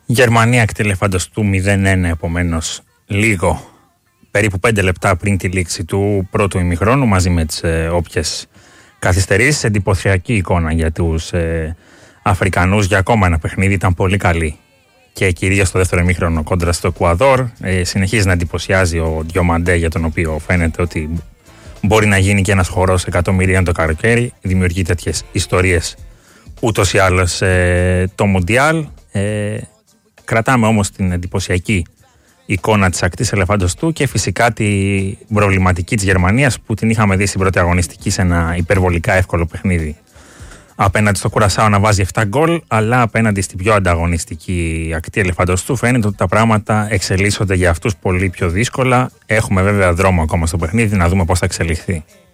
Γερμανία ακτή ελεφαντοστού 0-1, επομένως λίγο περίπου 5 λεπτά πριν τη λήξη του πρώτου ημιχρόνου, μαζί με τις όποιες καθυστερήσεις. Εντυπωσιακή εικόνα για τους Αφρικανούς για ακόμα ένα παιχνίδι, ήταν πολύ καλή και κυρίως στο δεύτερο ημίχρονο κόντρα στο Εκουαδόρ. Συνεχίζει να εντυπωσιάζει ο Διομαντέ, για τον οποίο φαίνεται ότι μπορεί να γίνει και ένας χορός εκατομμυρίων το καλοκαίρι. Δημιουργεί τέτοιες ιστορίες ούτως ή άλλως το Μουντιάλ. Κρατάμε όμως την εντυπωσιακή εικόνα της ακτής ελεφαντοστού και φυσικά την προβληματική της Γερμανίας που την είχαμε δει στην πρώτη αγωνιστική σε ένα υπερβολικά εύκολο παιχνίδι απέναντι στο Κουρασάο να βάζει 7 γκολ, αλλά απέναντι στην πιο ανταγωνιστική ακτή ελεφαντοστού φαίνεται ότι τα πράγματα εξελίσσονται για αυτούς πολύ πιο δύσκολα. Έχουμε βέβαια δρόμο ακόμα στο παιχνίδι, να δούμε πώς θα εξελιχθεί.